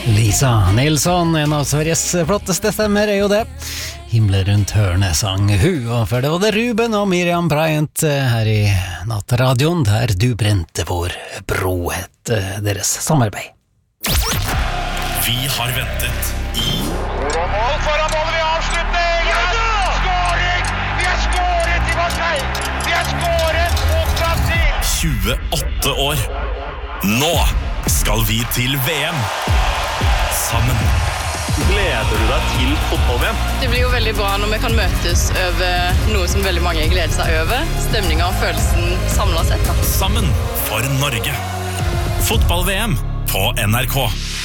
Lisa Nilsson, en av Sveriges flotteste stemmer jo det. Himmelen rundt hørnet sang hun, og før det var det Ruben og Miriam Bryant her i Nattradioen, der du brente vår bro, het deres samarbeid. Vi har ventet i mål foran mål, vi avslutter! Skåring! Vi har skåret i Marseille! Vi har skåret mot Brasil! 28 år. Nå skal vi til VM. Sammen. Gleder du deg til fotball-VM? Det blir jo veldig bra når vi kan møtes over noe som veldig mange gleder seg over. Stemningen og følelsen samlet sett. Sammen for Norge. Fotball-VM på NRK.